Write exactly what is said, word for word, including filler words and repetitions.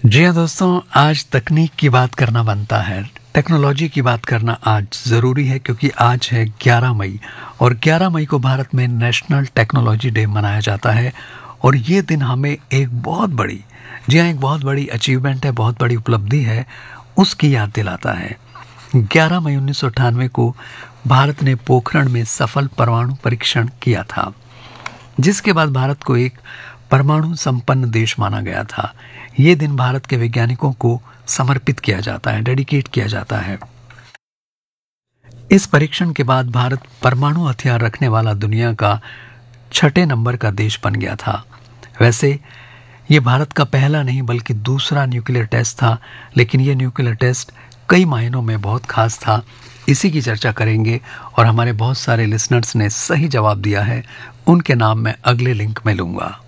जी हाँ दोस्तों, आज तकनीक की बात करना बनता है। टेक्नोलॉजी की बात करना आज ज़रूरी है क्योंकि आज है ग्यारह मई और ग्यारह मई को भारत में नेशनल टेक्नोलॉजी डे मनाया जाता है। और ये दिन हमें एक बहुत बड़ी जी हाँ एक बहुत बड़ी अचीवमेंट है, बहुत बड़ी उपलब्धि है, उसकी याद दिलाता है। ग्यारह मई उन्नीस सौ अट्ठानवे को भारत ने पोखरण में सफल परमाणु परीक्षण किया था, जिसके बाद भारत को एक परमाणु संपन्न देश माना गया था। ये दिन भारत के वैज्ञानिकों को समर्पित किया जाता है, डेडिकेट किया जाता है। इस परीक्षण के बाद भारत परमाणु हथियार रखने वाला दुनिया का छठे नंबर का देश बन गया था। वैसे ये भारत का पहला नहीं बल्कि दूसरा न्यूक्लियर टेस्ट था, लेकिन ये न्यूक्लियर टेस्ट कई मायनों में बहुत खास था। इसी की चर्चा करेंगे और हमारे बहुत सारे लिसनर्स ने सही जवाब दिया है, उनके नाम मैं अगले लिंक में लूँगा।